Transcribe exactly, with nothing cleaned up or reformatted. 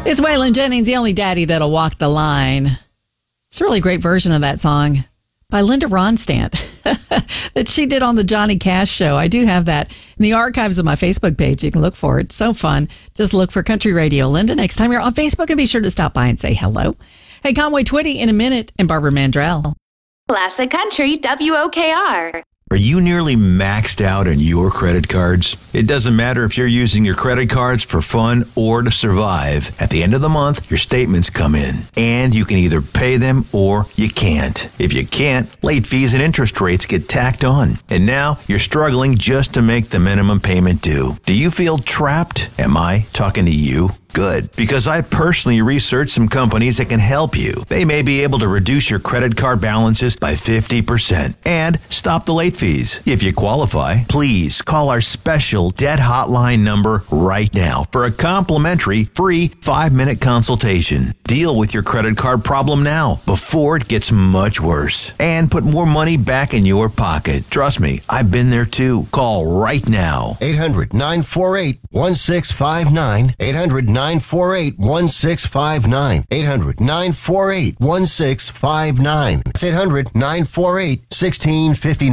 It's Waylon Jennings, The Only Daddy That'll Walk the Line. It's a really great version of that song by Linda Ronstadt that she did on the Johnny Cash show. I do have that in the archives of my Facebook page. You can look for it. So fun. Just look for Country Radio Linda next time you're on Facebook, and be sure to stop by and say hello. Hey, Conway Twitty in a minute, and Barbara Mandrell. Classic Country W O K R. Are you nearly maxed out on your credit cards? It doesn't matter if you're using your credit cards for fun or to survive. At the end of the month, your statements come in, and you can either pay them or you can't. If you can't, late fees and interest rates get tacked on. And now you're struggling just to make the minimum payment due. Do you feel trapped? Am I talking to you? Good, because I personally researched some companies that can help you. They may be able to reduce your credit card balances by fifty percent and stop the late fees. If you qualify, please call our special debt hotline number right now for a complimentary free five-minute consultation. Deal with your credit card problem now before it gets much worse and put more money back in your pocket. Trust me, I've been there too. Call right now. eight hundred nine four eight one six five nine. eight hundred nine four eight one six five nine. eight hundred nine four eight one six five nine. It's eight hundred nine four eight one six five nine.